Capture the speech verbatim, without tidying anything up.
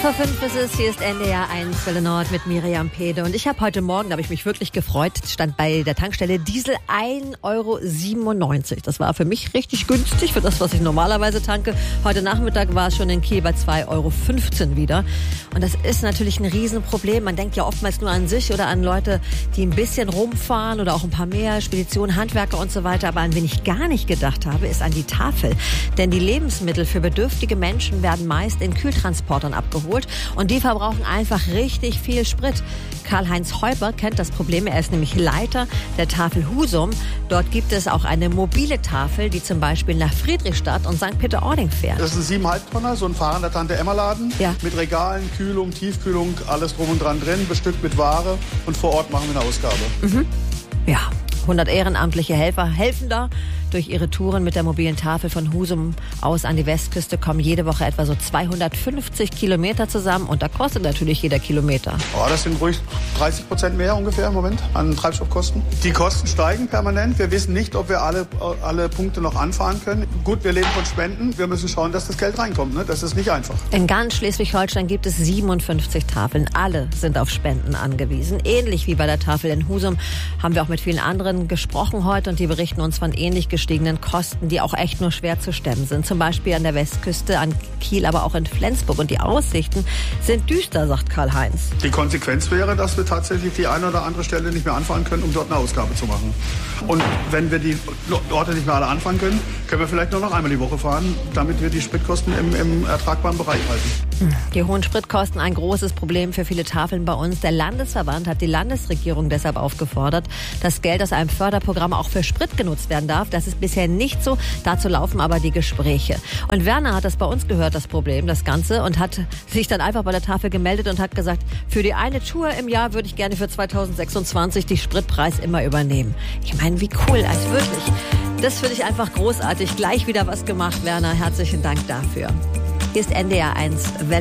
Vor fünf ist es, hier ist N D R eins Welle Nord mit Miriam Pede. Und ich habe heute Morgen, da habe ich mich wirklich gefreut, stand bei der Tankstelle Diesel ein Euro siebenundneunzig. Das war für mich richtig günstig für das, was ich normalerweise tanke. Heute Nachmittag war es schon in Kiel bei zwei Euro fünfzehn wieder. Und das ist natürlich ein Riesenproblem. Man denkt ja oftmals nur an sich oder an Leute, die ein bisschen rumfahren oder auch ein paar mehr, Speditionen, Handwerker und so weiter. Aber an wen ich gar nicht gedacht habe, ist an die Tafel. Denn die Lebensmittel für bedürftige Menschen werden meist in Kühltransportern abgeholt. Und die verbrauchen einfach richtig viel Sprit. Karl-Heinz Heuber kennt das Problem. Er ist nämlich Leiter der Tafel Husum. Dort gibt es auch eine mobile Tafel, die zum Beispiel nach Friedrichstadt und Sankt Peter-Ording fährt. Das ist ein siebeneinhalb Tonner, so ein fahrender Tante-Emma-Laden. Ja. Mit Regalen, Kühlung, Tiefkühlung, alles drum und dran drin, bestückt mit Ware. Und vor Ort machen wir eine Ausgabe. Mhm. Ja, hundert ehrenamtliche Helfer helfen da. Durch ihre Touren mit der mobilen Tafel von Husum aus an die Westküste kommen jede Woche etwa so zweihundertfünfzig Kilometer zusammen. Und da kostet natürlich jeder Kilometer. Oh, das sind ruhig dreißig Prozent mehr ungefähr im Moment an Treibstoffkosten. Die Kosten steigen permanent. Wir wissen nicht, ob wir alle, alle Punkte noch anfahren können. Gut, wir leben von Spenden. Wir müssen schauen, dass das Geld reinkommt. Ne? Das ist nicht einfach. In ganz Schleswig-Holstein gibt es siebenundfünfzig Tafeln. Alle sind auf Spenden angewiesen. Ähnlich wie bei der Tafel in Husum haben wir auch mit vielen anderen gesprochen heute. Und die berichten uns von ähnlich gestiegenen Kosten, die auch echt nur schwer zu stemmen sind. Zum Beispiel an der Westküste, an Kiel, aber auch in Flensburg. Und die Aussichten sind düster, sagt Karl-Heinz. Die Konsequenz wäre, dass wir tatsächlich die eine oder andere Stelle nicht mehr anfahren können, um dort eine Ausgabe zu machen. Und wenn wir die Orte nicht mehr alle anfahren können, können wir vielleicht nur noch einmal die Woche fahren, damit wir die Spritkosten im, im ertragbaren Bereich halten. Die hohen Spritkosten, ein großes Problem für viele Tafeln bei uns. Der Landesverband hat die Landesregierung deshalb aufgefordert, dass Geld aus einem Förderprogramm auch für Sprit genutzt werden darf. Das ist bisher nicht so. Dazu laufen aber die Gespräche. Und Werner hat das bei uns gehört, das Problem, das Ganze, und hat sich dann einfach bei der Tafel gemeldet und hat gesagt, für die eine Tour im Jahr würde ich gerne für zweitausendsechsundzwanzig die Spritpreis immer übernehmen. Ich meine, wie cool, also wirklich. Das finde ich einfach großartig. Gleich wieder was gemacht, Werner. Herzlichen Dank dafür. Hier ist N D R eins Welle.